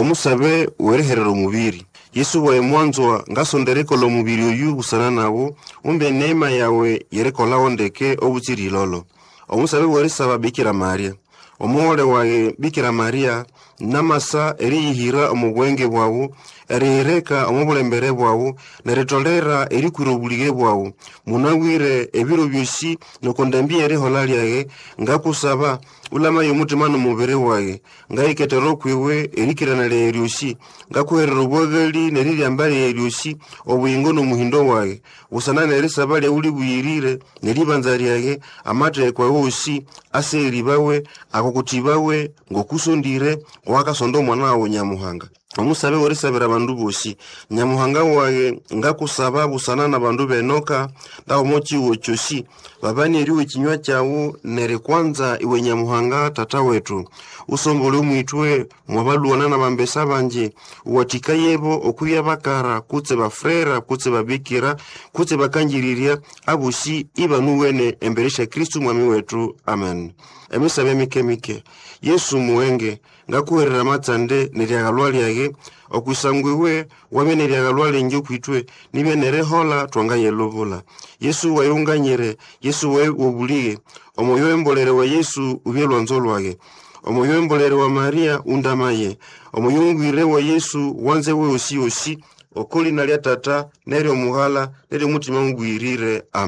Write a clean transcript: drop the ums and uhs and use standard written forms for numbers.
omusabe wereherero mubiri. Yesu wa mwanzo ngasondereko lo mubiri oyu busana nawo umbe neema yawe yerekola ondeke obutiri lolo. Omusabe weresaba Bikira Maria. Omuhole wa Bikira Maria namasa eriyihira omubwenge bwawu eriyireka omubulembere bwawu neritolera erikwirobulige bwawu munawire ebiro byosi nokondambia erihola lyage ngakusaba ulama yomutima nomubere wage ngayiketero kwiwe erikiranale eryosi ngakuherera obwagali neriryambale eryosi obuyingo nomuhindo wage usana nerisaba lyauli buyirire neribanza lyage amatekwa wosi aseribawe akokutibawe ngokusondire wakasondo mwana wawe Nyamuhanga. Omusabe weresabira bandu bosi Nyamuhanga wage ngakusaba busana na bandu benoka ndawo mochi wochosi babani eriwe kinywa cyawo nere kwanza iwe Nyamuhanga tata wetu usombole umwitwe mwabaluwana na bambesa banje uwatika yebo okuya bakara kutse bafrera kutse babikira kutse bakanjiriria abusi ibanuwene emberesha Kristu mwami wetu amen. Emisabe mike Yesu muwenge ngakuherera matsande neryagalwali yage okusangwiwe wamene neryagalwali nje kwitwe nibe nerehola twanganye lovola. Yesu wayunganyere Yesu we obulige omoyo embolere wa Yesu ubyelwanzo lwage omoyo embolere wa Maria undamaye omoyo ngwire wa Yesu wanze we osi okoli nalya tata neryo muhala neryo mutima ngwirire amen.